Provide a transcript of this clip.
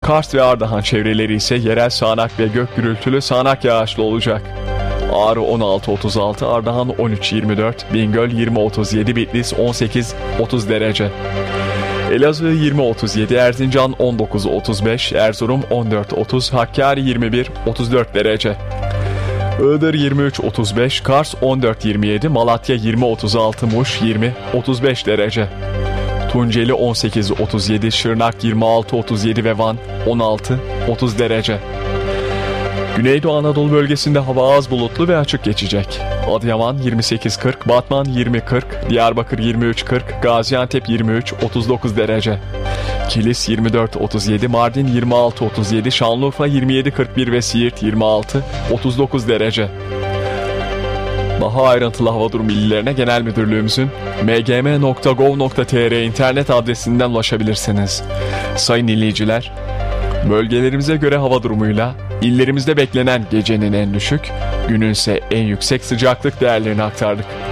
Kars ve Ardahan çevreleri ise yerel sağanak ve gök gürültülü sağanak yağışlı olacak. Ağrı 16-36, Ardahan 13-24, Bingöl 20-37, Bitlis 18-30 derece. Elazığ 20-37, Erzincan 19-35, Erzurum 14-30, Hakkari 21-34 derece. Iğdır 23-35, Kars 14-27, Malatya 20-36, Muş 20-35 derece. Tunceli 18-37, Şırnak 26-37 ve Van 16-30 derece. Güneydoğu Anadolu bölgesinde hava az bulutlu ve açık geçecek. Adıyaman 28-40, Batman 20-40, Diyarbakır 23-40, Gaziantep 23-39 derece. Kilis 24-37, Mardin 26-37, Şanlıurfa 27-41 ve Siirt 26-39 derece. Daha ayrıntılı hava durumu bilgilerine Genel Müdürlüğümüzün mgm.gov.tr internet adresinden ulaşabilirsiniz. Sayın dinleyiciler, bölgelerimize göre hava durumuyla illerimizde beklenen gecenin en düşük, günün ise en yüksek sıcaklık değerlerini aktardık.